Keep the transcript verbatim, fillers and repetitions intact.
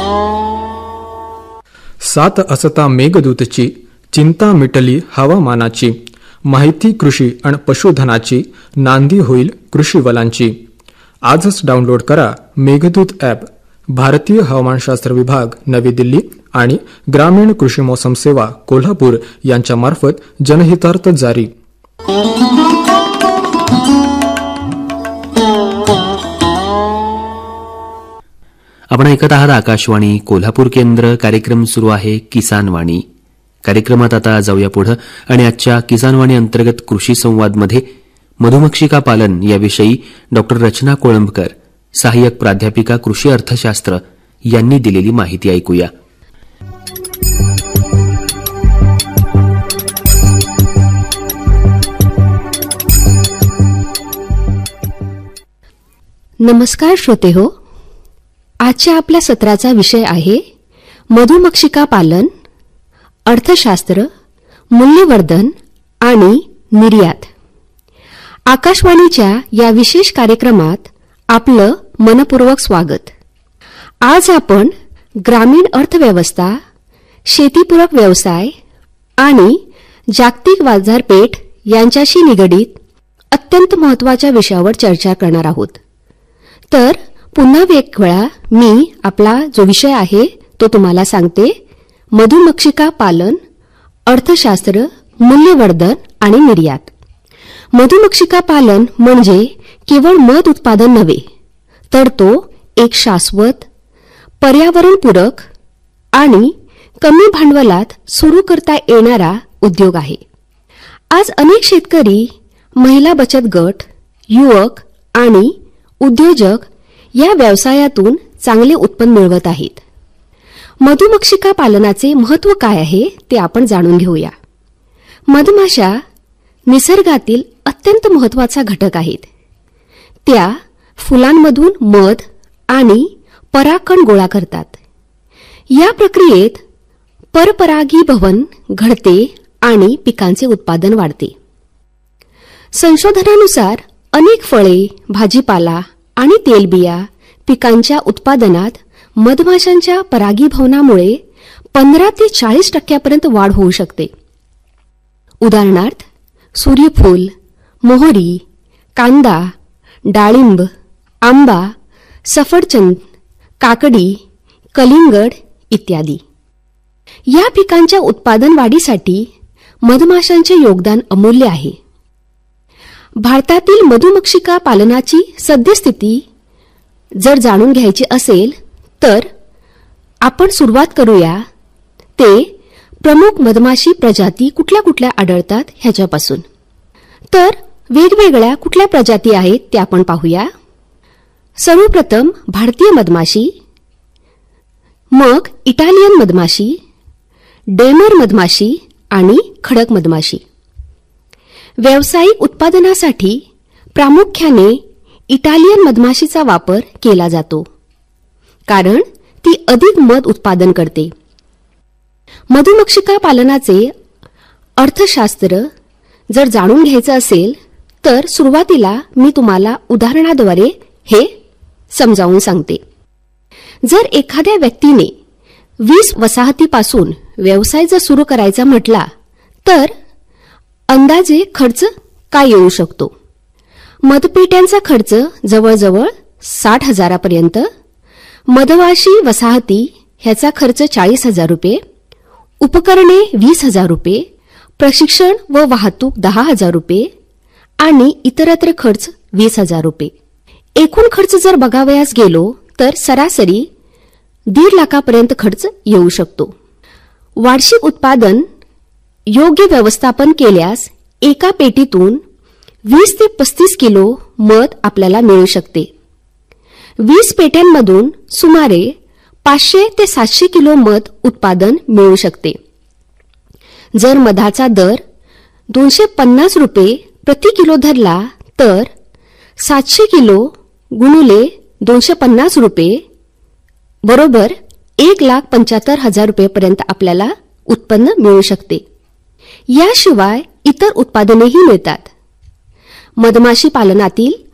सात असता मेघदूतची, चिंता मिटली हवामानाची, माहिती कृषी आणि पशुधनाची, नांदी होईल कृषीवलांची. आजच डाउनलोड करा मेघदूत ॲप. भारतीय हवामानशास्त्र विभाग नवी दिल्ली आणि ग्रामीण कृषी मौसम सेवा कोल्हापूर यांच्या मार्फत जनहितार्थ जारी. आपण ऐकत आहात आकाशवाणी कोल्हापूर केंद्र. कार्यक्रम सुरू आहे किसान वाणी. कार्यक्रमात आता जाऊया पुढे आणि आजच्या किसान वाणी अंतर्गत कृषी संवादमध्ये मधुमक्षिका पालन याविषयी डॉक्टर रचना कोळंबकर, सहाय्यक प्राध्यापिका कृषी अर्थशास्त्र यांनी दिलेली माहिती ऐकूया. नमस्कार श्रोते हो. आजच्या आपल्या सत्राचा विषय आहे मधुमक्षिका पालन, अर्थशास्त्र, मूल्यवर्धन आणि निर्यात. आकाशवाणीच्या या विशेष कार्यक्रमात आपलं मनपूर्वक स्वागत. आज आपण ग्रामीण अर्थव्यवस्था, शेतीपूरक व्यवसाय आणि जागतिक बाजारपेठ यांच्याशी निगडीत अत्यंत महत्त्वाच्या विषयावर चर्चा करणार आहोत. तर पुन्हा एक वेळा मी आपला जो विषय आहे तो तुम्हाला सांगते. मधुमक्षिका पालन, अर्थशास्त्र, मूल्यवर्धन आणि निर्यात. मधुमक्षिका पालन म्हणजे केवळ मध उत्पादन नव्हे, तर तो एक शाश्वत, पर्यावरणपूरक आणि कमी भांडवलात सुरू करता येणारा उद्योग आहे. आज अनेक शेतकरी, महिला बचत गट, युवक आणि उद्योजक या व्यवसायातून चांगले उत्पन्न मिळवत आहेत. मधुमक्षिका पालनाचे महत्त्व काय आहे ते आपण जाणून घेऊया. मधमाशा निसर्गातील अत्यंत महत्त्वाचा घटक आहेत. त्या फुलांमधून मध आणि परागकण गोळा करतात. या प्रक्रियेत परपरागीभवन घडते आणि पिकांचे उत्पादन वाढते. संशोधनानुसार अनेक फळे, भाजीपाला आणि तेलबिया पिकांच्या उत्पादनात मधमाशांच्या परागीभवनामुळे पंधरा ते चाळीस टक्क्यापर्यंत वाढ होऊ शकते. उदाहरणार्थ सूर्यफूल, मोहरी, कांदा, डाळिंब, आंबा, सफरचंद, काकडी, कलिंगड इत्यादी. या पिकांच्या उत्पादन वाढीसाठी मधमाशांचे योगदान अमूल्य आहे. भारतातील मधुमक्षिका पालनाची सद्यस्थिती जर जाणून घ्यायची असेल तर आपण सुरुवात करूया ते प्रमुख मधमाशी प्रजाती कुठल्या कुठल्या आढळतात ह्याच्यापासून. तर वेगवेगळ्या कुठल्या प्रजाती आहेत ते आपण पाहूया. सर्वप्रथम भारतीय मधमाशी, मग इटालियन मधमाशी, डेमर मधमाशी आणि खडक मधमाशी. व्यावसायिक उत्पादनासाठी प्रामुख्याने इटालियन मधमाशीचा वापर केला जातो, कारण ती अधिक मध उत्पादन करते. मधुमक्षिका पालनाचे अर्थशास्त्र जर जाणून घ्यायचं असेल तर सुरुवातीला मी तुम्हाला उदाहरणाद्वारे हे समजावून सांगते. जर एखाद्या व्यक्तीने वीस वसाहतीपासून व्यवसाय जर सुरू करायचा म्हटला तर अंदाजे खर्च काय येऊ शकतो? मधपेट्यांचा खर्च जवळजवळ साठ हजारापर्यंत, मधवाशी वसाहती ह्याचा खर्च चाळीस हजार रुपये, उपकरणे वीस हजार रुपये, प्रशिक्षण व वाहतूक दहा हजार रुपये आणि इतरत्र खर्च वीस हजार रुपये. एकूण खर्च जर बघावयास गेलो तर सरासरी दीड लाखापर्यंत खर्च येऊ शकतो. वार्षिक उत्पादन योग्य व्यवस्थापन केल्यास एका पेटीतून वीस ते पस्तीस किलो मध आपल्याला मिळू शकते. वीस पेट्यांमधून सुमारे पाचशे ते सातशे किलो मध उत्पादन मिळू शकते. जर मधाचा दर दोनशे पन्नास रुपये प्रति किलो धरला तर सातशे किलो गुणुले दोनशे पन्नास रुपये बरोबर एक लाख पंच्याहत्तर हजार रुपयेपर्यंत आपल्याला उत्पन्न मिळू शकते. याशिवाय इतर उत्पादनेही मिळतात. मधमाशी पालनातील